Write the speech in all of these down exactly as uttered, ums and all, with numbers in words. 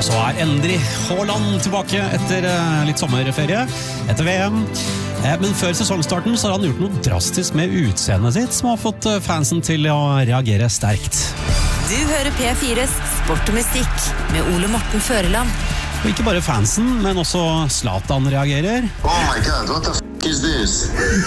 Så er endelig Haaland tilbake etter litt sommerferie, etter V M. Men før sesongstarten så har han gjort noe drastisk med utseendet sitt, som har fått fansen til å reagere sterkt. Du hører P fire's Sport og Musikk med Ole Morten Føreland. Og ikke bare fansen, men også Zlatan reagerer. Oh my god, what the f*** is this?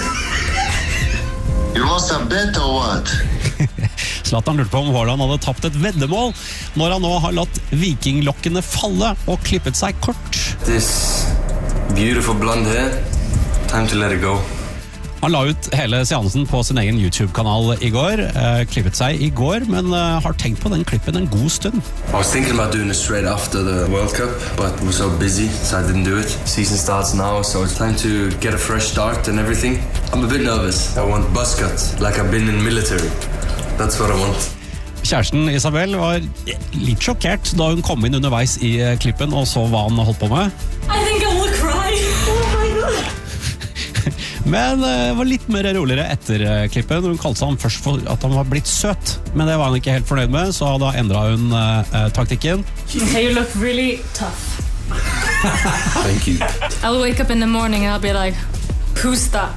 You lost a bet or what? Zlatan lurte på om Haaland hadde tapt et veddemål når han nå har latt vikinglokkene falle og klippet seg kort. This beautiful blonde hair, time to let it go. Han la ut hele seansen på sin egen YouTube-kanal i går, eh, klippet seg i går, men eh, har tenkt på den klippen en god stund. I was thinking about doing it straight after the World Cup, but I was so busy, so I didn't do it. Season starts now, so it's time to get a fresh start and everything. I'm a bit nervous. I want buzz cut, like I've been in military. That's what I want. Kjæresten Isabel var litt sjokkert da hun kom inn underveis i klippen og så hva han holdt på med. I think I will cry. Oh my God. Men det var litt mer roligere etter klippen. Hun kalte han først for at han var blitt søt, men det var han ikke helt fornøyd med, så da endret hun uh, taktikken. Hey, you look really tough. Thank you. I'll wake up in the morning and I'll be like, who's that?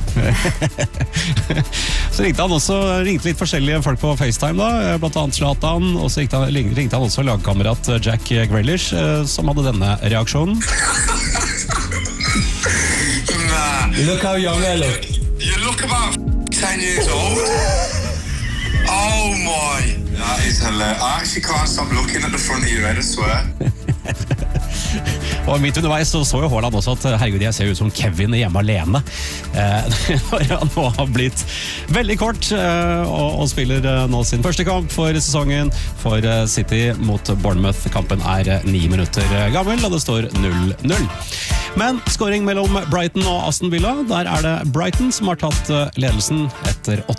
Så ringte han også ringte litt forskjellige folk på FaceTime da, blant annet Zlatan, og så ringte han, ringte han også lagkamerat Jack Grealish, som hadde denne reaksjonen. You look how young I look. You look about ten years old. Oh my. That is hilarious. I actually can't stop looking at the front of your head, I swear. Og midt underveis så så jo Haaland også at herregud, jeg ser ut som Kevin hjemme alene. Når han nå har blitt veldig kort og, og spiller nå sin første kamp for sesongen for City mot Bournemouth. Kampen er ni minutter gammel, og det står null null. Men scoring mellom Brighton og Aston Villa, der er det Brighton som har tatt ledelsen etter åtte